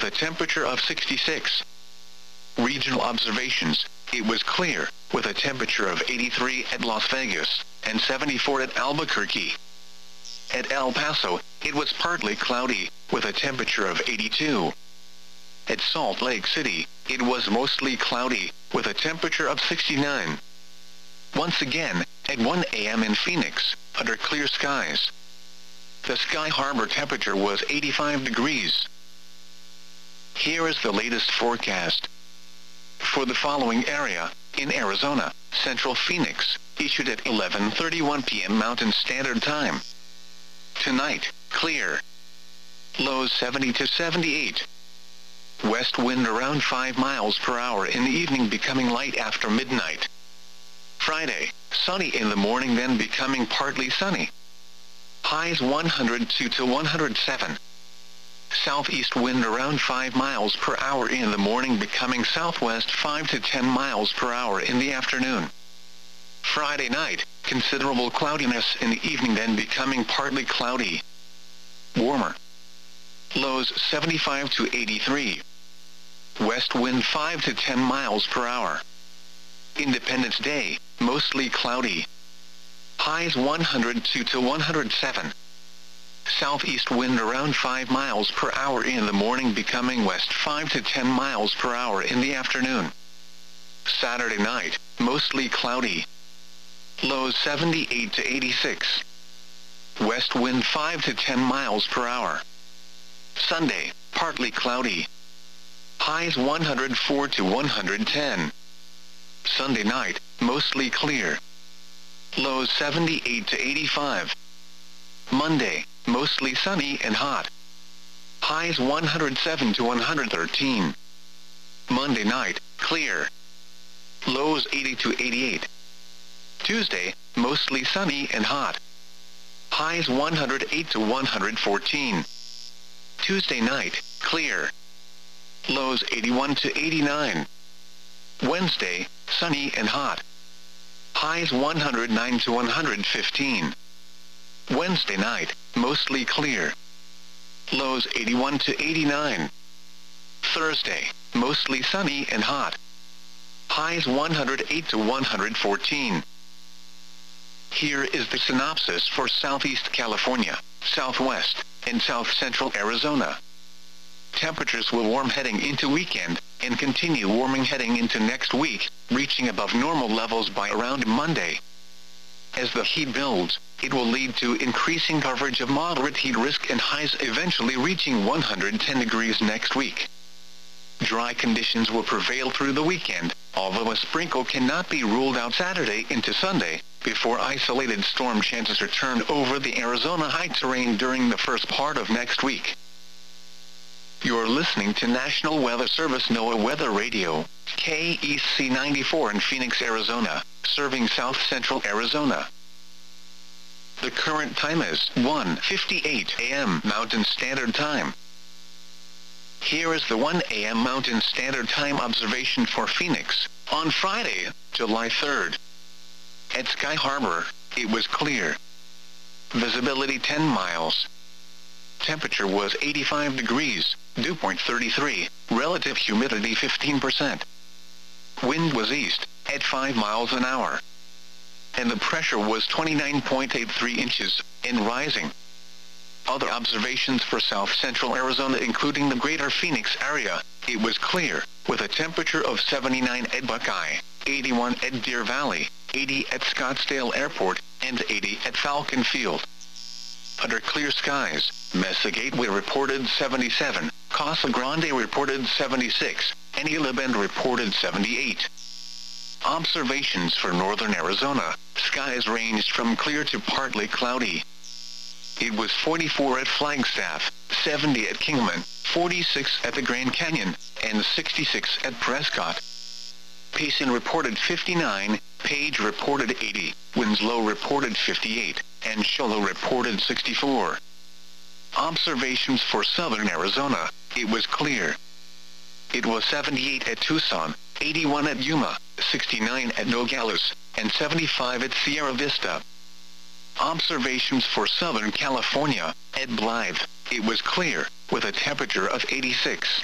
a temperature of 66. Regional observations, it was clear, with a temperature of 83 at Las Vegas, and 74 at Albuquerque. At El Paso, it was partly cloudy, with a temperature of 82. At Salt Lake City, it was mostly cloudy, with a temperature of 69. Once again, at 1 a.m. in Phoenix, under clear skies, the Sky Harbor temperature was 85 degrees. Here is the latest forecast. For the following area, in Arizona, Central Phoenix, issued at 11:31 p.m. Mountain Standard Time. Tonight, clear. Lows 70 to 78. West wind around 5 miles per hour in the evening, becoming light after midnight. Friday, sunny in the morning, then becoming partly sunny. Highs 102 to 107. Southeast wind around 5 miles per hour in the morning, becoming southwest 5 to 10 miles per hour in the afternoon. Friday night, considerable cloudiness in the evening, then becoming partly cloudy. Warmer. Lows 75 to 83. West wind 5 to 10 miles per hour. Independence Day, mostly cloudy. Highs 102 to 107. Southeast wind around 5 miles per hour in the morning, becoming west 5 to 10 miles per hour in the afternoon. Saturday night, mostly cloudy. Lows 78 to 86. West wind 5 to 10 miles per hour. Sunday, partly cloudy. Highs 104 to 110. Sunday night, mostly clear. Lows 78 to 85. Monday, mostly sunny and hot. Highs 107 to 113. Monday night, clear. Lows 80 to 88. Tuesday, mostly sunny and hot. Highs 108 to 114. Tuesday night, clear. Lows 81 to 89. Wednesday, sunny and hot. Highs 109 to 115. Wednesday night, mostly clear. Lows 81 to 89. Thursday, mostly sunny and hot. Highs 108 to 114. Here is the synopsis for Southeast California, Southwest, and South Central Arizona. Temperatures will warm heading into weekend, and continue warming heading into next week, reaching above normal levels by around Monday. As the heat builds, it will lead to increasing coverage of moderate heat risk and highs eventually reaching 110 degrees next week. Dry conditions will prevail through the weekend, although a sprinkle cannot be ruled out Saturday into Sunday, before isolated storm chances return over the Arizona high terrain during the first part of next week. You're listening to National Weather Service NOAA Weather Radio, KEC 94 in Phoenix, Arizona, serving South Central Arizona. The current time is 1:58 a.m. Mountain Standard Time. Here is the 1 a.m. Mountain Standard Time observation for Phoenix, on Friday, July 3rd. At Sky Harbor, it was clear. Visibility 10 miles. Temperature was 85 degrees, dew point 33, relative humidity 15%. Wind was east, at 5 miles an hour. And the pressure was 29.83 inches, and rising. Other observations for South Central Arizona, including the greater Phoenix area, it was clear, with a temperature of 79 at Buckeye, 81 at Deer Valley, 80 at Scottsdale Airport, and 80 at Falcon Field. Under clear skies, Mesa Gateway reported 77, Casa Grande reported 76, and Isla Bend reported 78. Observations for northern Arizona, skies ranged from clear to partly cloudy. It was 44 at Flagstaff, 70 at Kingman, 46 at the Grand Canyon, and 66 at Prescott. Payson reported 59, Page reported 80, Winslow reported 58, and Sholo reported 64. Observations for southern Arizona, it was clear. It was 78 at Tucson, 81 at Yuma, 69 at Nogales, and 75 at Sierra Vista. Observations for Southern California, at Blythe, it was clear, with a temperature of 86.